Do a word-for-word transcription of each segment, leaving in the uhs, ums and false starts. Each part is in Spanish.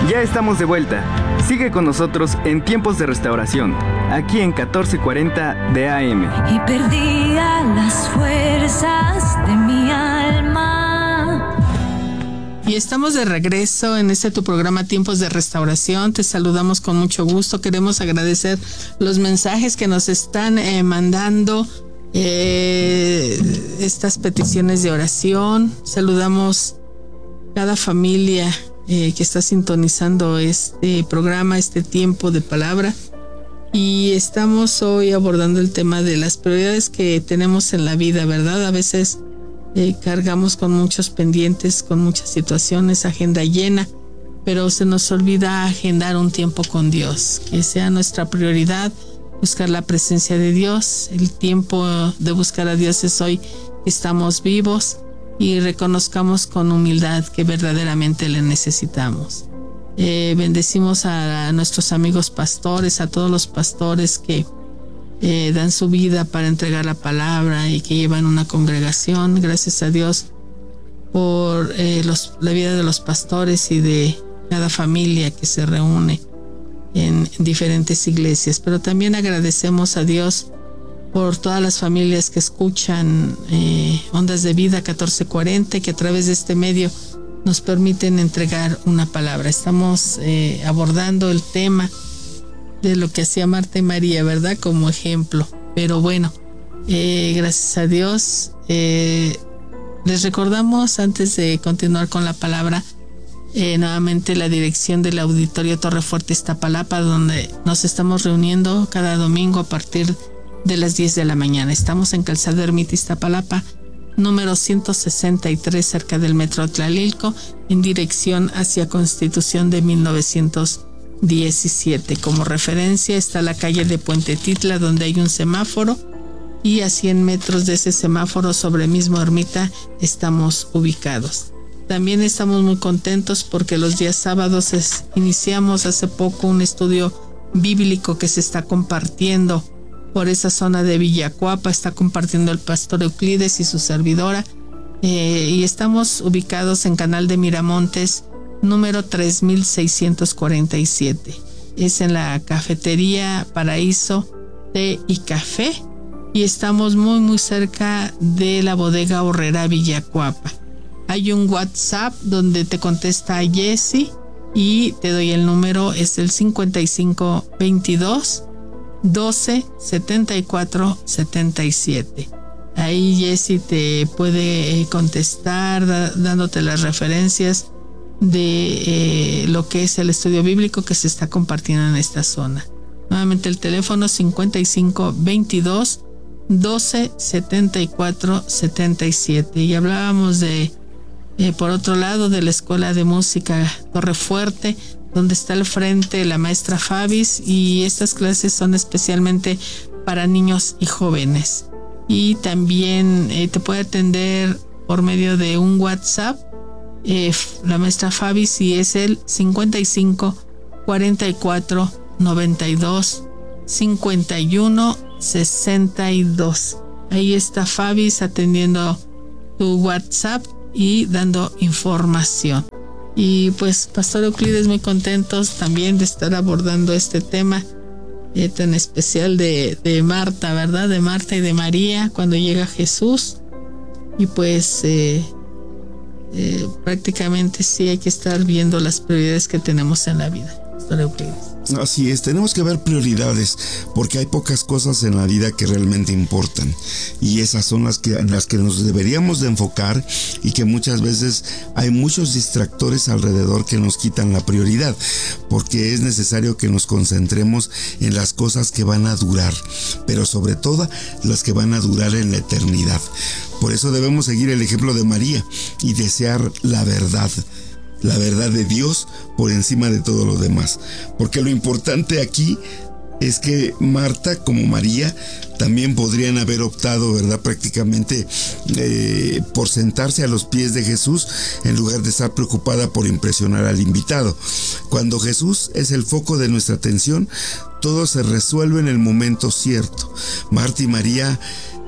Ya estamos de vuelta. Sigue con nosotros en Tiempos de Restauración, aquí en catorce cuarenta de A M. Y perdía las fuerzas de mi alma. Y estamos de regreso en este tu programa Tiempos de Restauración. Te saludamos con mucho gusto. Queremos agradecer los mensajes que nos están eh, mandando, eh, estas peticiones de oración. Saludamos cada familia eh, que está sintonizando este programa, este tiempo de palabra. Y estamos hoy abordando el tema de las prioridades que tenemos en la vida, ¿verdad? A veces eh, cargamos con muchos pendientes, con muchas situaciones, agenda llena, pero se nos olvida agendar un tiempo con Dios, que sea nuestra prioridad, buscar la presencia de Dios. El tiempo de buscar a Dios es hoy que estamos vivos y reconozcamos con humildad que verdaderamente le necesitamos. Eh, bendecimos a, a nuestros amigos pastores, a todos los pastores que eh, dan su vida para entregar la palabra y que llevan una congregación. Gracias a Dios por eh, los, la vida de los pastores y de cada familia que se reúne en, en diferentes iglesias. Pero también agradecemos a Dios por todas las familias que escuchan eh, Ondas de Vida catorce cuarenta y que a través de este medio nos permiten entregar una palabra. Estamos eh, abordando el tema de lo que hacía Marta y María, ¿verdad? Como ejemplo. Pero bueno, eh, gracias a Dios. Eh, les recordamos, antes de continuar con la palabra, eh, nuevamente la dirección del Auditorio Torrefuerte Iztapalapa, donde nos estamos reuniendo cada domingo a partir de las diez de la mañana. Estamos en Calzada Ermita Iztapalapa, número ciento sesenta y tres, cerca del Metro Tlalilco, en dirección hacia Constitución de mil novecientos diecisiete. Como referencia está la calle de Puente Titla, donde hay un semáforo, y a cien metros de ese semáforo, sobre mismo Ermita, estamos ubicados. También estamos muy contentos porque los días sábados es, iniciamos hace poco un estudio bíblico que se está compartiendo por esa zona de Villacuapa. Está compartiendo el pastor Euclides y su servidora, eh, y estamos ubicados en Canal de Miramontes, número tres mil seiscientos cuarenta y siete. Es en la cafetería Paraíso Té y Café, y estamos muy muy cerca de la bodega Horrera Villacuapa. Hay un WhatsApp donde te contesta Jessy y te doy el número, es el cincuenta y cinco veintidós doce setenta y cuatro setenta y siete. Ahí Jessy te puede contestar da, dándote las referencias de eh, lo que es el estudio bíblico que se está compartiendo en esta zona. Nuevamente el teléfono cincuenta y cinco veintidós doce setenta y cuatro setenta y siete. Y hablábamos de eh, por otro lado de la Escuela de Música Torrefuerte, donde está al frente la maestra Fabis, y estas clases son especialmente para niños y jóvenes. Y también eh, te puede atender por medio de un WhatsApp eh, la maestra Fabis, y es el cincuenta y cinco cuarenta y cuatro noventa y dos cincuenta y uno sesenta y dos. Ahí está Fabis atendiendo tu WhatsApp y dando información. Y pues Pastor Euclides, muy contentos también de estar abordando este tema eh, tan especial de, de Marta, ¿verdad? De Marta y de María cuando llega Jesús. Y pues eh, eh, prácticamente sí hay que estar viendo las prioridades que tenemos en la vida, Pastor Euclides. Así es, tenemos que ver prioridades, porque hay pocas cosas en la vida que realmente importan, y esas son las que en las que nos deberíamos de enfocar, y que muchas veces hay muchos distractores alrededor que nos quitan la prioridad, porque es necesario que nos concentremos en las cosas que van a durar, pero sobre todo las que van a durar en la eternidad. Por eso debemos seguir el ejemplo de María y desear la verdad. La verdad de Dios por encima de todo lo demás. Porque lo importante aquí es que Marta como María también podrían haber optado, ¿verdad? Prácticamente eh, por sentarse a los pies de Jesús en lugar de estar preocupada por impresionar al invitado. Cuando Jesús es el foco de nuestra atención, todo se resuelve en el momento cierto. Marta y María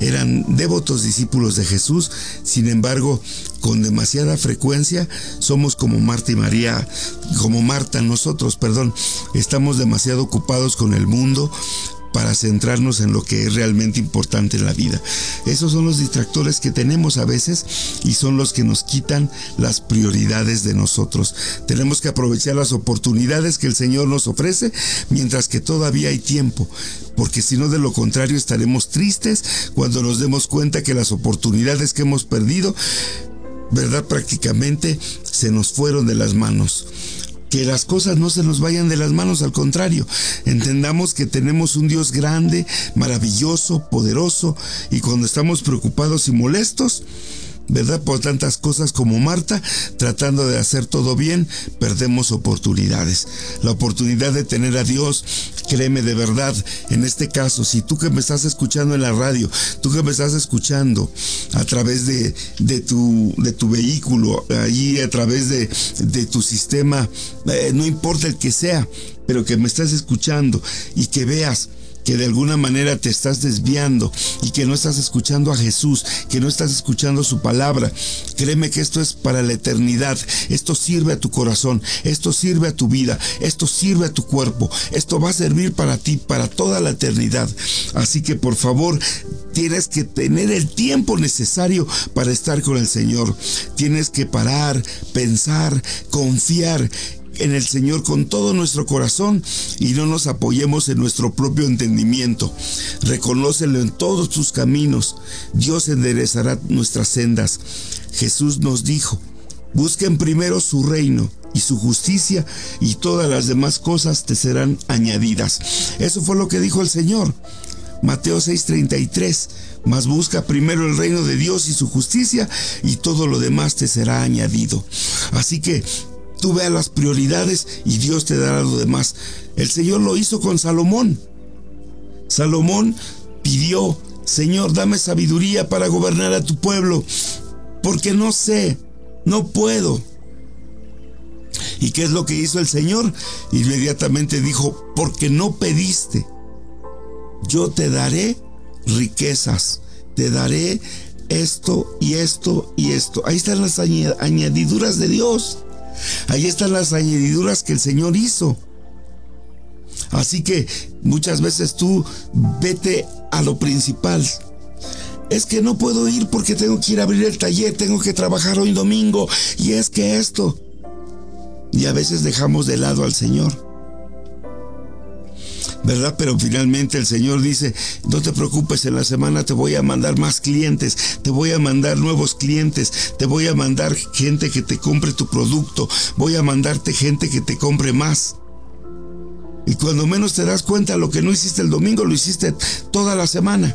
eran devotos discípulos de Jesús. Sin embargo, con demasiada frecuencia somos como Marta y María, como Marta nosotros, perdón, estamos demasiado ocupados con el mundo para centrarnos en lo que es realmente importante en la vida. Esos son los distractores que tenemos a veces y son los que nos quitan las prioridades de nosotros. Tenemos que aprovechar las oportunidades que el Señor nos ofrece mientras que todavía hay tiempo, porque si no, de lo contrario estaremos tristes cuando nos demos cuenta que las oportunidades que hemos perdido, ¿verdad?, prácticamente se nos fueron de las manos. Que las cosas no se nos vayan de las manos, al contrario, entendamos que tenemos un Dios grande, maravilloso, poderoso, y cuando estamos preocupados y molestos, ¿verdad?, por tantas cosas como Marta, tratando de hacer todo bien, perdemos oportunidades. La oportunidad de tener a Dios, créeme, de verdad, en este caso, si tú que me estás escuchando en la radio, tú que me estás escuchando a través de, de, tu, de tu vehículo, allí a través de, de tu sistema, eh, no importa el que sea, pero que me estás escuchando y que veas que de alguna manera te estás desviando y que no estás escuchando a Jesús, que no estás escuchando su palabra, créeme que esto es para la eternidad. Esto sirve a tu corazón, esto sirve a tu vida, esto sirve a tu cuerpo, esto va a servir para ti, para toda la eternidad. Así que por favor, tienes que tener el tiempo necesario para estar con el Señor. Tienes que parar, pensar, confiar en el Señor con todo nuestro corazón y no nos apoyemos en nuestro propio entendimiento. Reconócelo en todos tus caminos. Dios enderezará nuestras sendas. Jesús nos dijo: busquen primero su reino y su justicia y todas las demás cosas te serán añadidas. Eso fue lo que dijo el Señor. Mateo seis treinta y tres. Mas busca primero el reino de Dios y su justicia y todo lo demás te será añadido. Así que tú veas las prioridades y Dios te dará lo demás. El Señor lo hizo con Salomón. Salomón pidió: Señor, dame sabiduría para gobernar a tu pueblo, porque no sé, no puedo. ¿Y qué es lo que hizo el Señor? Inmediatamente dijo: porque no pediste, yo te daré riquezas, te daré esto y esto y esto. Ahí están las añadiduras de Dios. Ahí están las añadiduras que el Señor hizo. Así que muchas veces tú vete a lo principal. Es que no puedo ir porque tengo que ir a abrir el taller, tengo que trabajar hoy domingo, y es que esto. Y a veces dejamos de lado al Señor, ¿verdad? Pero finalmente el Señor dice: no te preocupes, en la semana te voy a mandar más clientes, te voy a mandar nuevos clientes, te voy a mandar gente que te compre tu producto, voy a mandarte gente que te compre más. Y cuando menos te das cuenta, lo que no hiciste el domingo, lo hiciste toda la semana.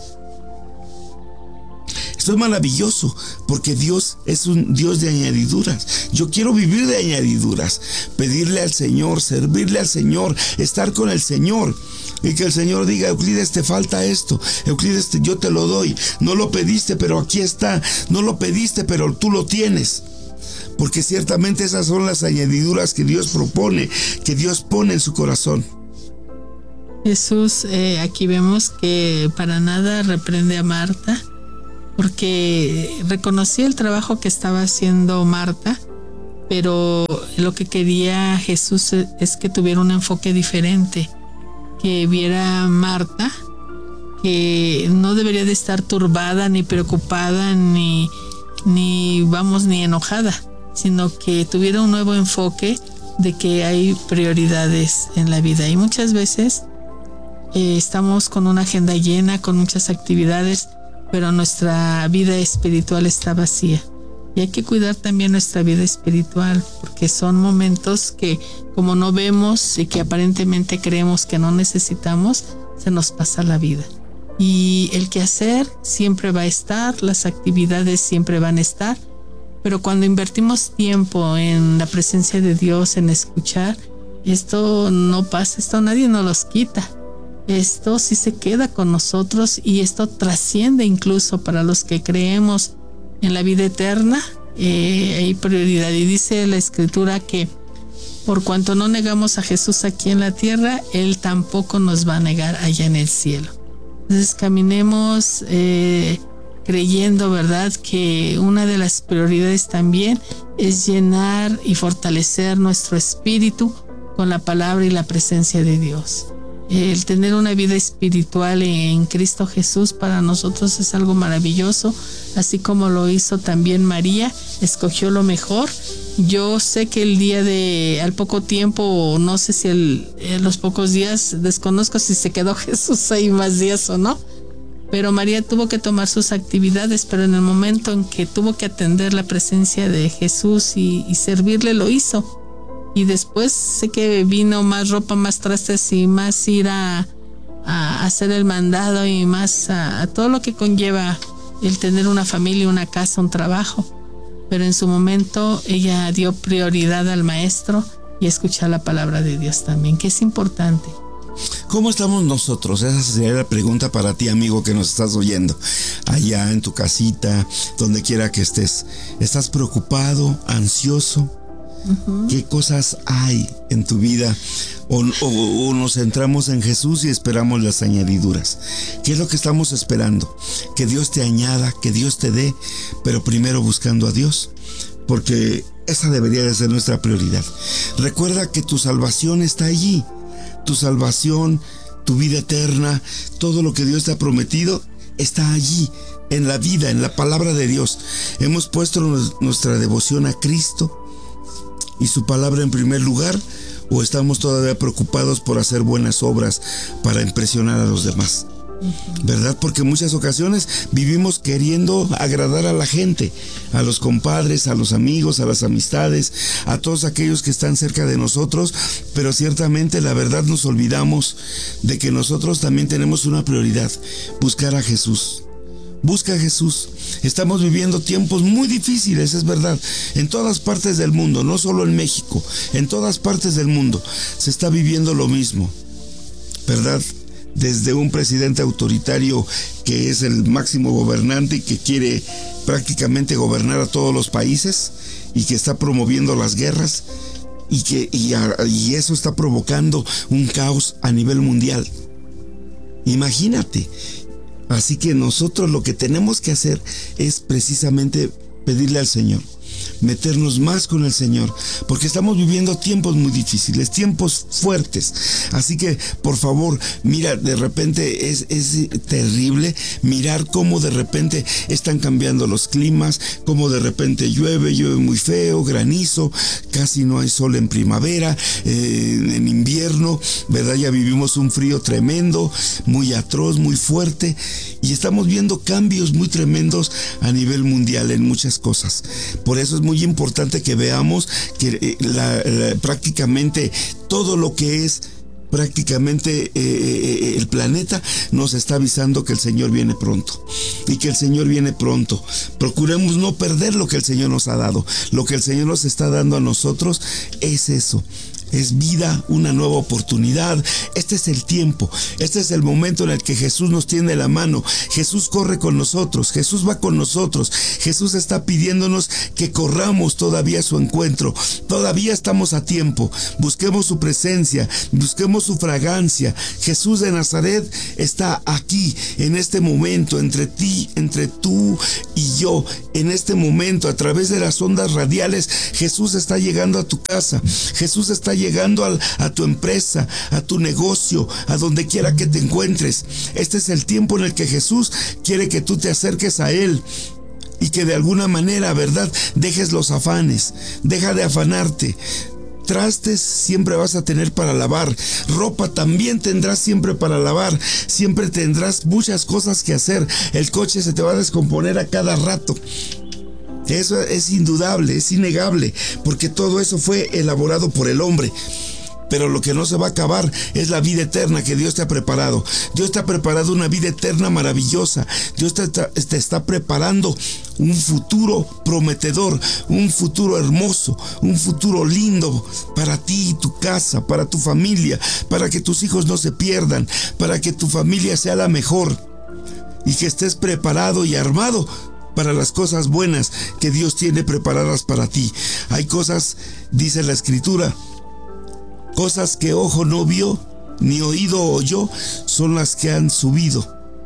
Esto es maravilloso, porque Dios es un Dios de añadiduras. Yo quiero vivir de añadiduras, pedirle al Señor, servirle al Señor, estar con el Señor. Y que el Señor diga: Euclides, te falta esto, Euclides, yo te lo doy, no lo pediste, pero aquí está, no lo pediste, pero tú lo tienes. Porque ciertamente esas son las añadiduras que Dios propone, que Dios pone en su corazón. Jesús, eh, aquí vemos que para nada reprende a Marta, porque reconocía el trabajo que estaba haciendo Marta, pero lo que quería Jesús es que tuviera un enfoque diferente, que viera Marta que no debería de estar turbada, ni preocupada, ni, ni vamos, ni enojada, sino que tuviera un nuevo enfoque de que hay prioridades en la vida. Y muchas veces eh, estamos con una agenda llena, con muchas actividades, pero nuestra vida espiritual está vacía. Y hay que cuidar también nuestra vida espiritual, porque son momentos que, como no vemos y que aparentemente creemos que no necesitamos, se nos pasa la vida. Y el quehacer siempre va a estar, las actividades siempre van a estar, pero cuando invertimos tiempo en la presencia de Dios, en escuchar, esto no pasa, esto nadie nos los quita. Esto sí se queda con nosotros y esto trasciende incluso para los que creemos en la vida eterna. Eh, hay prioridad, y dice la Escritura que por cuanto no negamos a Jesús aquí en la tierra, Él tampoco nos va a negar allá en el cielo. Entonces caminemos eh, creyendo, ¿verdad?, que una de las prioridades también es llenar y fortalecer nuestro espíritu con la palabra y la presencia de Dios. El tener una vida espiritual en Cristo Jesús para nosotros es algo maravilloso, así como lo hizo también María, escogió lo mejor. Yo sé que el día de, al poco tiempo, no sé si el, en los pocos días, desconozco si se quedó Jesús ahí más días o no, pero María tuvo que tomar sus actividades, pero en el momento en que tuvo que atender la presencia de Jesús y, y servirle, lo hizo. Y después sé que vino más ropa, más trastes y más ir a, a hacer el mandado y más a, a todo lo que conlleva el tener una familia, una casa, un trabajo. Pero en su momento ella dio prioridad al maestro y escuchar la palabra de Dios también, que es importante. ¿Cómo estamos nosotros? Esa sería la pregunta para ti, amigo, que nos estás oyendo. Allá en tu casita, donde quiera que estés. ¿Estás preocupado, ansioso? Uh-huh. ¿Qué cosas hay en tu vida? O, o, o nos centramos en Jesús y esperamos las añadiduras. ¿Qué es lo que estamos esperando? Que Dios te añada, que Dios te dé, pero primero buscando a Dios, porque esa debería de ser nuestra prioridad. Recuerda que tu salvación está allí. Tu salvación, tu vida eterna, todo lo que Dios te ha prometido está allí, en la vida, en la palabra de Dios. Hemos puesto nuestra devoción a Cristo y su palabra en primer lugar, o estamos todavía preocupados por hacer buenas obras para impresionar a los demás, ¿verdad? Porque en muchas ocasiones vivimos queriendo agradar a la gente, a los compadres, a los amigos, a las amistades, a todos aquellos que están cerca de nosotros, pero ciertamente la verdad nos olvidamos de que nosotros también tenemos una prioridad: buscar a Jesús. Busca a Jesús. Estamos viviendo tiempos muy difíciles, es verdad, en todas partes del mundo, no solo en México, en todas partes del mundo se está viviendo lo mismo, ¿verdad? Desde un presidente autoritario que es el máximo gobernante y que quiere prácticamente gobernar a todos los países y que está promoviendo las guerras y que y, y eso está provocando un caos a nivel mundial. Imagínate. Así que nosotros lo que tenemos que hacer es precisamente pedirle al Señor, meternos más con el Señor, porque estamos viviendo tiempos muy difíciles, tiempos fuertes. Así que, por favor, mira, de repente es, es terrible mirar cómo de repente están cambiando los climas, cómo de repente llueve, llueve muy feo, granizo, casi no hay sol en primavera, eh, en invierno, ¿verdad? Ya vivimos un frío tremendo, muy atroz, muy fuerte, y estamos viendo cambios muy tremendos a nivel mundial en muchas cosas. Por eso es muy importante que veamos que la, la, prácticamente todo lo que es prácticamente eh, el planeta nos está avisando que el Señor viene pronto y que el Señor viene pronto. Procuremos no perder lo que el Señor nos ha dado. Lo que el Señor nos está dando a nosotros es eso. Es vida, una nueva oportunidad. Este es el tiempo, este es el momento en el que Jesús nos tiende la mano. Jesús corre con nosotros, Jesús va con nosotros. Jesús está pidiéndonos que corramos todavía a su encuentro. Todavía estamos a tiempo. Busquemos su presencia, busquemos su fragancia. Jesús de Nazaret está aquí, en este momento, entre ti, entre tú y yo. En este momento, a través de las ondas radiales, Jesús está llegando a tu casa. Jesús está llegando a, a tu empresa, a tu negocio, a donde quiera que te encuentres. Este es el tiempo en el que Jesús quiere que tú te acerques a Él y que de alguna manera, ¿verdad?, dejes los afanes, deja de afanarte. Trastes siempre vas a tener para lavar, ropa también tendrás siempre para lavar, siempre tendrás muchas cosas que hacer. El coche se te va a descomponer a cada rato. Eso es indudable, es innegable, porque todo eso fue elaborado por el hombre. Pero lo que no se va a acabar es la vida eterna que Dios te ha preparado. Dios te ha preparado una vida eterna maravillosa. Dios te está, te está preparando un futuro prometedor, un futuro hermoso, un futuro lindo para ti y tu casa, para tu familia, para que tus hijos no se pierdan, para que tu familia sea la mejor y que estés preparado y armado para las cosas buenas que Dios tiene preparadas para ti. Hay cosas, dice la Escritura, cosas que ojo no vio, ni oído oyó, son las que han subido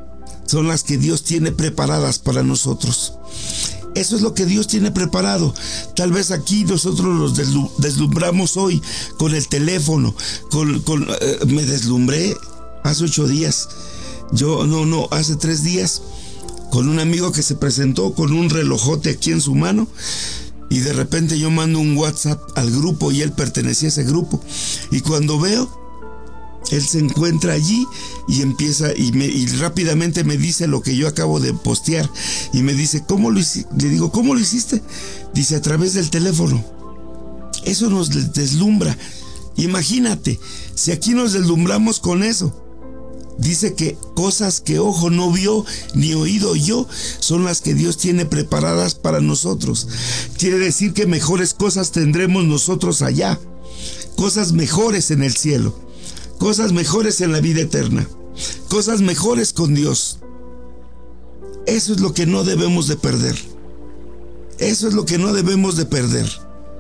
son las que Dios tiene preparadas para nosotros. Eso es lo que Dios tiene preparado. Tal vez aquí nosotros nos deslumbramos hoy con el teléfono. Con, con, eh, me deslumbré hace ocho días. Yo, no, no, hace tres días. Con un amigo que se presentó con un relojote aquí en su mano. Y de repente yo mando un WhatsApp al grupo y él pertenecía a ese grupo. Y cuando veo, él se encuentra allí y empieza y, me, y rápidamente me dice lo que yo acabo de postear. Y me dice, ¿cómo lo hiciste? Le digo, ¿cómo lo hiciste? Dice, a través del teléfono. Eso nos deslumbra. Imagínate, si aquí nos deslumbramos con eso. Dice que cosas que ojo no vio ni oído yo son las que Dios tiene preparadas para nosotros. Quiere decir que mejores cosas tendremos nosotros allá. Cosas mejores en el cielo. Cosas mejores en la vida eterna. Cosas mejores con Dios. Eso es lo que no debemos de perder. Eso es lo que no debemos de perder.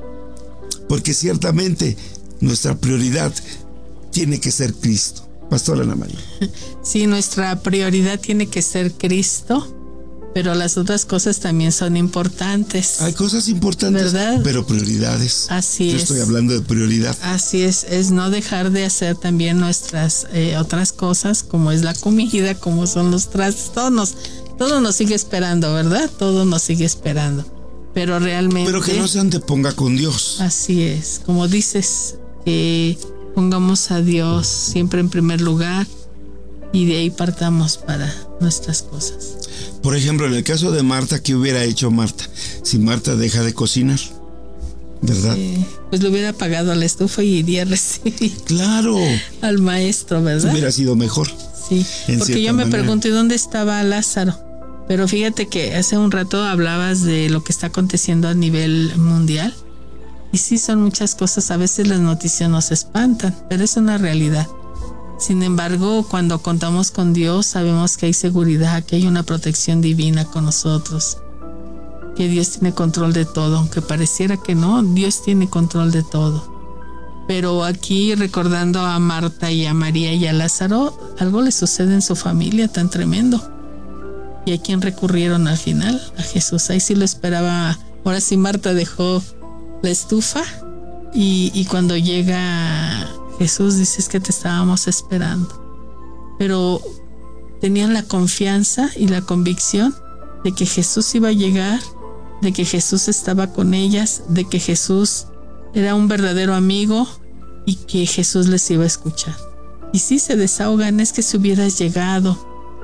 Porque ciertamente nuestra prioridad tiene que ser Cristo. Pastora Ana María. Sí, nuestra prioridad tiene que ser Cristo, pero las otras cosas también son importantes. Hay cosas importantes, ¿verdad? Pero prioridades. Así Yo es. estoy hablando de prioridad. Así es, es no dejar de hacer también nuestras eh, otras cosas, como es la comida, como son los trastes, todo nos, todo nos sigue esperando, ¿verdad? Todo nos sigue esperando. Pero realmente... Pero que no se anteponga con Dios. Así es, como dices, que... Eh, pongamos a Dios siempre en primer lugar y de ahí partamos para nuestras cosas. Por ejemplo, en el caso de Marta, ¿qué hubiera hecho Marta? Si Marta deja de cocinar, ¿verdad? Eh, pues le hubiera apagado a la estufa y iría a recibir claro. al maestro, ¿verdad? Hubiera sido mejor. Sí, porque yo me manera. pregunté dónde estaba Lázaro. Pero fíjate que hace un rato hablabas de lo que está aconteciendo a nivel mundial. Y sí, son muchas cosas, a veces las noticias nos espantan, pero es una realidad. Sin embargo, cuando contamos con Dios, sabemos que hay seguridad, que hay una protección divina con nosotros, que Dios tiene control de todo, aunque pareciera que no, Dios tiene control de todo. Pero aquí, recordando a Marta y a María y a Lázaro, algo le sucede en su familia tan tremendo. ¿Y a quién recurrieron al final? A Jesús. Ahí sí lo esperaba. Ahora sí, Marta dejó la estufa y, y cuando llega Jesús dice, es que te estábamos esperando. Pero tenían la confianza y la convicción de que Jesús iba a llegar, de que Jesús estaba con ellas, de que Jesús era un verdadero amigo y que Jesús les iba a escuchar. Y sí se desahogan, es que si hubieras llegado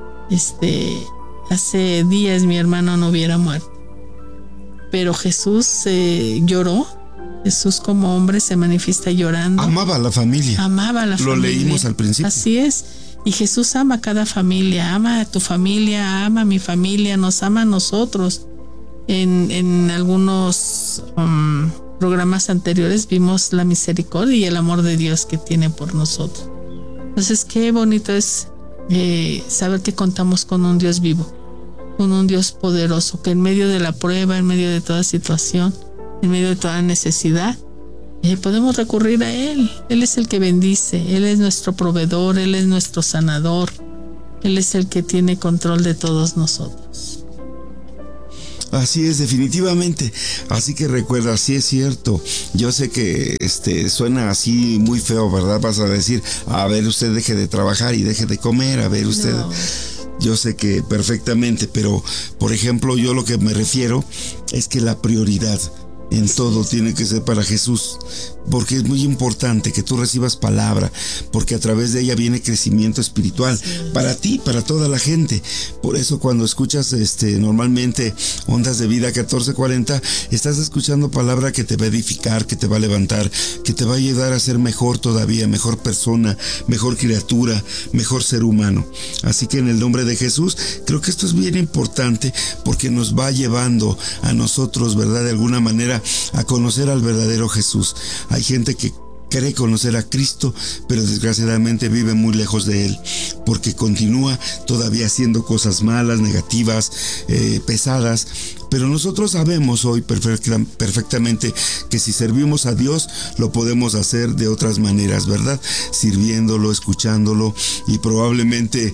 este hace días mi hermano no hubiera muerto. Pero Jesús eh, lloró. Jesús como hombre se manifiesta llorando. Amaba a la familia. Amaba a la Lo familia. Lo leímos al principio. Así es. Y Jesús ama a cada familia. Ama a tu familia, ama a mi familia, nos ama a nosotros. En, en algunos um, programas anteriores vimos la misericordia y el amor de Dios que tiene por nosotros. Entonces, qué bonito es eh, saber que contamos con un Dios vivo, con un Dios poderoso, que en medio de la prueba, en medio de toda situación, en medio de toda necesidad, eh, podemos recurrir a Él. Él es el que bendice, Él es nuestro proveedor, Él es nuestro sanador, Él es el que tiene control de todos nosotros. Así es, definitivamente. Así que recuerda, sí es cierto. Yo sé que este suena así muy feo, ¿verdad? Vas a decir, a ver, usted deje de trabajar y deje de comer, a ver, usted... No. Yo sé que perfectamente, pero por ejemplo, yo lo que me refiero es que la prioridad en todo tiene que ser para Jesús, porque es muy importante que tú recibas palabra, porque a través de ella viene crecimiento espiritual, sí, para ti, para toda la gente. Por eso cuando escuchas este normalmente Ondas de Vida catorce cuarenta, estás escuchando palabra que te va a edificar, que te va a levantar, que te va a ayudar a ser mejor todavía, mejor persona, mejor criatura, mejor ser humano. Así que en el nombre de Jesús, creo que esto es bien importante, porque nos va llevando a nosotros, ¿verdad? De alguna manera a conocer al verdadero Jesús. Hay gente que cree conocer a Cristo, pero desgraciadamente vive muy lejos de Él, porque continúa todavía haciendo cosas malas, negativas, eh, pesadas, Pero nosotros sabemos hoy perfecta, perfectamente que si servimos a Dios, lo podemos hacer de otras maneras, ¿verdad? Sirviéndolo, escuchándolo y probablemente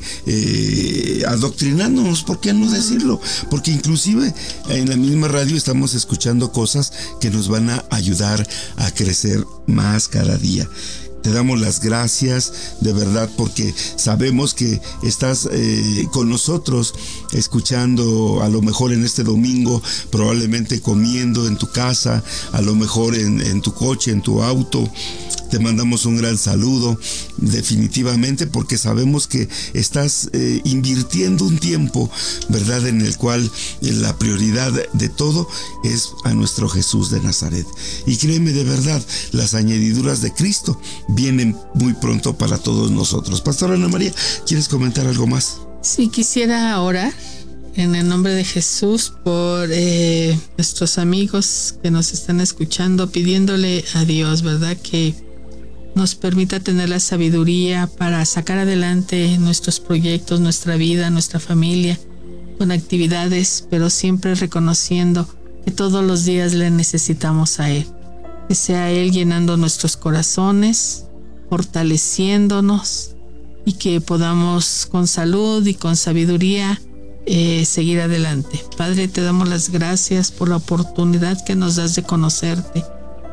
eh, adoctrinándonos, ¿por qué no decirlo? Porque inclusive en la misma radio estamos escuchando cosas que nos van a ayudar a crecer más cada día. Te damos las gracias de verdad porque sabemos que estás eh, con nosotros escuchando, a lo mejor en este domingo, probablemente comiendo en tu casa, a lo mejor en, en tu coche, en tu auto. Te mandamos un gran saludo, definitivamente, porque sabemos que estás eh, invirtiendo un tiempo, ¿verdad?, en el cual la prioridad de todo es a nuestro Jesús de Nazaret. Y créeme, de verdad, las añadiduras de Cristo vienen muy pronto para todos nosotros. Pastora Ana María, ¿quieres comentar algo más? Sí, quisiera orar en el nombre de Jesús por eh, nuestros amigos que nos están escuchando, pidiéndole a Dios, ¿verdad?, que nos permita tener la sabiduría para sacar adelante nuestros proyectos, nuestra vida, nuestra familia, con actividades, pero siempre reconociendo que todos los días le necesitamos a Él. Que sea Él llenando nuestros corazones, fortaleciéndonos y que podamos con salud y con sabiduría eh, seguir adelante. Padre, te damos las gracias por la oportunidad que nos das de conocerte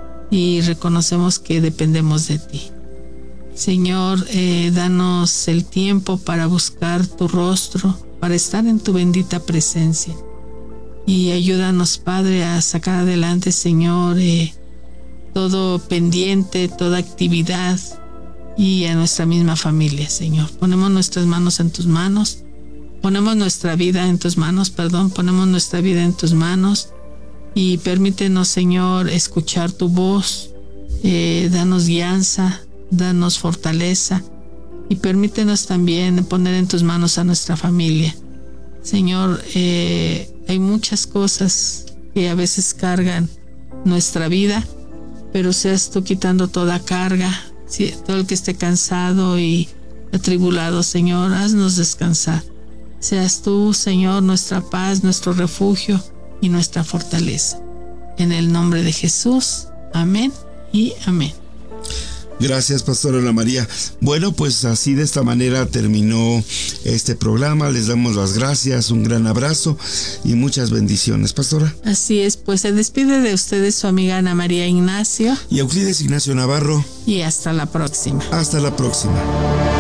y reconocemos que dependemos de ti. Señor, eh, danos el tiempo para buscar tu rostro, para estar en tu bendita presencia. Y ayúdanos, Padre, a sacar adelante, Señor, eh, todo pendiente, toda actividad y a nuestra misma familia, Señor. Ponemos nuestras manos en tus manos, ponemos nuestra vida en tus manos, perdón, ponemos nuestra vida en tus manos. Y permítenos, Señor, escuchar tu voz, eh, danos guianza, danos fortaleza y permítenos también poner en tus manos a nuestra familia. Señor, eh, hay muchas cosas que a veces cargan nuestra vida, pero seas tú quitando toda carga, si, todo el que esté cansado y atribulado, Señor, haznos descansar. Seas tú, Señor, nuestra paz, nuestro refugio y nuestra fortaleza. En el nombre de Jesús, amén y amén. Gracias, Pastora Ana María. Bueno, pues así de esta manera terminó este programa. Les damos las gracias, un gran abrazo y muchas bendiciones, Pastora. Así es, pues se despide de ustedes su amiga Ana María Ignacio y Euclides Ignacio Navarro. Y hasta la próxima. Hasta la próxima.